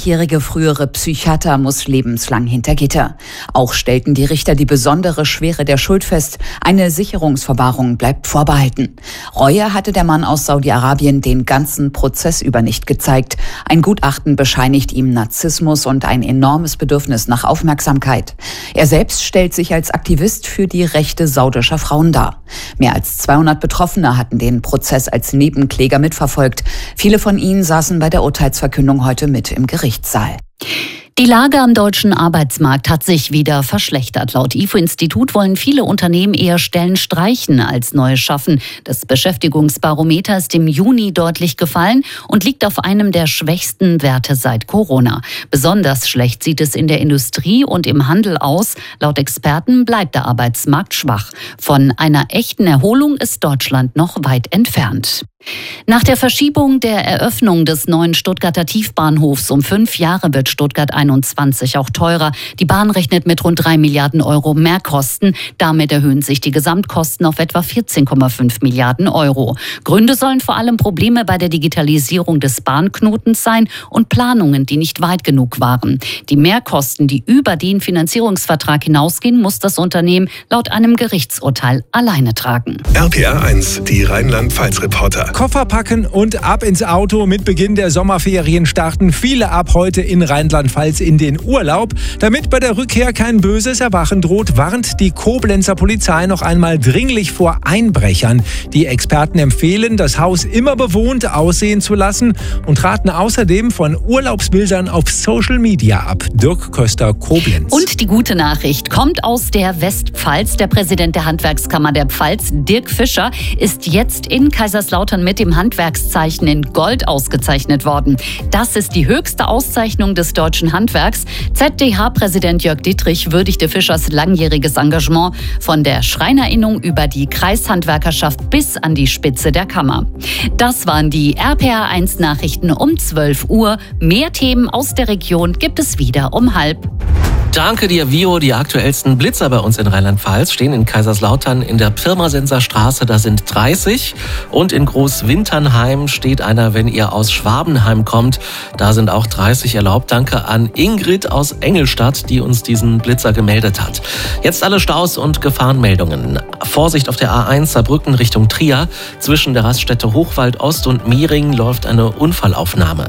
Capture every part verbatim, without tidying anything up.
dreißigjährige frühere Psychiater muss lebenslang hinter Gitter. Auch stellten die Richter die besondere Schwere der Schuld fest. Eine Sicherungsverwahrung bleibt vorbehalten. Reue hatte der Mann aus Saudi-Arabien den ganzen Prozess über nicht gezeigt. Ein Gutachten bescheinigt ihm Narzissmus und ein enormes Bedürfnis nach Aufmerksamkeit. Er selbst stellt sich als Aktivist für die Rechte saudischer Frauen dar. Mehr als zweihundert Betroffene hatten den Prozess als Nebenkläger mitverfolgt. Viele von ihnen saßen bei der Urteilsverkündung heute mit im Gerichtssaal. Die Lage am deutschen Arbeitsmarkt hat sich wieder verschlechtert. Laut I F O-Institut wollen viele Unternehmen eher Stellen streichen als neue schaffen. Das Beschäftigungsbarometer ist im Juni deutlich gefallen und liegt auf einem der schwächsten Werte seit Corona. Besonders schlecht sieht es in der Industrie und im Handel aus. Laut Experten bleibt der Arbeitsmarkt schwach. Von einer echten Erholung ist Deutschland noch weit entfernt. Nach der Verschiebung der Eröffnung des neuen Stuttgarter Tiefbahnhofs um fünf Jahre wird Stuttgart einundzwanzig auch teurer. Die Bahn rechnet mit rund drei Milliarden Euro Mehrkosten. Damit erhöhen sich die Gesamtkosten auf etwa vierzehn Komma fünf Milliarden Euro. Gründe sollen vor allem Probleme bei der Digitalisierung des Bahnknotens sein und Planungen, die nicht weit genug waren. Die Mehrkosten, die über den Finanzierungsvertrag hinausgehen, muss das Unternehmen laut einem Gerichtsurteil alleine tragen. R P R eins, die Rheinland-Pfalz-Reporter. Koffer packen und ab ins Auto. Mit Beginn der Sommerferien starten viele ab heute in Rheinland-Pfalz in den Urlaub. Damit bei der Rückkehr kein böses Erwachen droht, warnt die Koblenzer Polizei noch einmal dringlich vor Einbrechern. Die Experten empfehlen, das Haus immer bewohnt aussehen zu lassen und raten außerdem von Urlaubsbildern auf Social Media ab. Dirk Köster, Koblenz. Und die gute Nachricht kommt aus der Westpfalz. Der Präsident der Handwerkskammer der Pfalz, Dirk Fischer, ist jetzt in Kaiserslautern mit dem Handwerkszeichen in Gold ausgezeichnet worden. Das ist die höchste Auszeichnung des deutschen Handwerks. Z D H-Präsident Jörg Dittrich würdigte Fischers langjähriges Engagement von der Schreinerinnung über die Kreishandwerkerschaft bis an die Spitze der Kammer. Das waren die R P R eins Nachrichten um zwölf Uhr. Mehr Themen aus der Region gibt es wieder um halb. Danke dir, Vio. Die aktuellsten Blitzer bei uns in Rheinland-Pfalz stehen in Kaiserslautern in der Pirmasenser Straße. Da sind dreißig. Und in Großwinternheim steht einer, wenn ihr aus Schwabenheim kommt. Da sind auch dreißig erlaubt. Danke an Ingrid aus Engelstadt, die uns diesen Blitzer gemeldet hat. Jetzt alle Staus und Gefahrenmeldungen. Vorsicht auf der A eins Saarbrücken Richtung Trier. Zwischen der Raststätte Hochwald Ost und Mehring läuft eine Unfallaufnahme.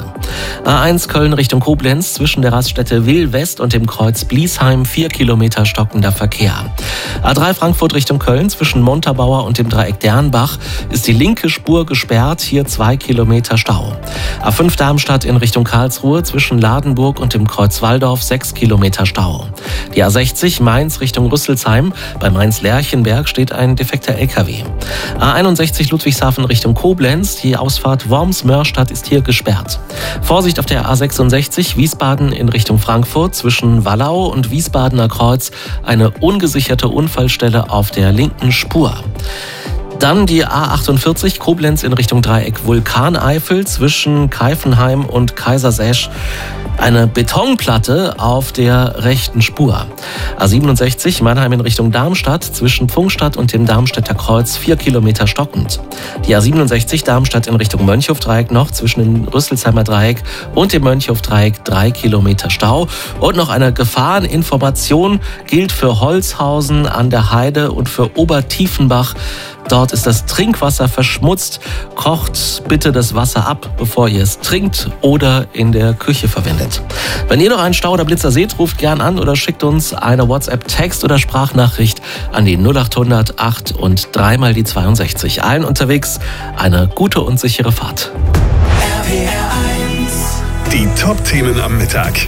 A eins Köln Richtung Koblenz. Zwischen der Raststätte Will West und dem Kreuz Bliesheim vier Kilometer stockender Verkehr. A drei Frankfurt Richtung Köln zwischen Montabaur und dem Dreieck Dernbach ist die linke Spur gesperrt, hier zwei Kilometer Stau. A fünf Darmstadt in Richtung Karlsruhe zwischen Ladenburg und dem Kreuz Walldorf sechs Kilometer Stau. Die A sechzig Mainz Richtung Rüsselsheim, bei Mainz-Lerchenberg steht ein defekter L K W. A einundsechzig Ludwigshafen Richtung Koblenz, die Ausfahrt Worms-Mörstadt ist hier gesperrt. Vorsicht auf der A sechsundsechzig Wiesbaden in Richtung Frankfurt zwischen Wallau und Wiesbadener Kreuz eine ungesicherte Unfallstelle auf der linken Spur. Dann die A achtundvierzig Koblenz in Richtung Dreieck Vulkaneifel zwischen Keifenheim und Kaisersesch. Eine Betonplatte auf der rechten Spur. A siebenundsechzig Mannheim in Richtung Darmstadt zwischen Pfungstadt und dem Darmstädter Kreuz vier Kilometer stockend. Die A siebenundsechzig Darmstadt in Richtung Mönchhof-Dreieck noch zwischen dem Rüsselsheimer Dreieck und dem Mönchhof-Dreieck drei Kilometer Stau. Und noch eine Gefahreninformation gilt für Holzhausen an der Heide und für Obertiefenbach. Dort ist das Trinkwasser verschmutzt. Kocht bitte das Wasser ab, bevor ihr es trinkt oder in der Küche verwendet. Wenn ihr noch einen Stau oder Blitzer seht, ruft gern an oder schickt uns eine WhatsApp-Text- oder Sprachnachricht an die null achthundert acht und dreimal die zweiundsechzig. Allen unterwegs eine gute und sichere Fahrt. R P R eins. Die Top-Themen am Mittag.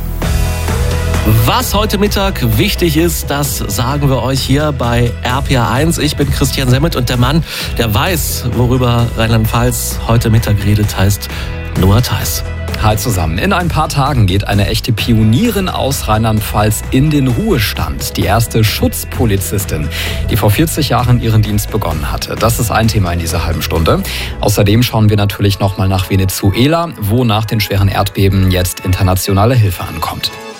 Was heute Mittag wichtig ist, das sagen wir euch hier bei R P R eins. Ich bin Christian Semmet und der Mann, der weiß, worüber Rheinland-Pfalz heute Mittag redet, heißt Noah Theis. Hi zusammen. In ein paar Tagen geht eine echte Pionierin aus Rheinland-Pfalz in den Ruhestand. Die erste Schutzpolizistin, die vor vierzig Jahren ihren Dienst begonnen hatte. Das ist ein Thema in dieser halben Stunde. Außerdem schauen wir natürlich nochmal nach Venezuela, wo nach den schweren Erdbeben jetzt internationale Hilfe ankommt.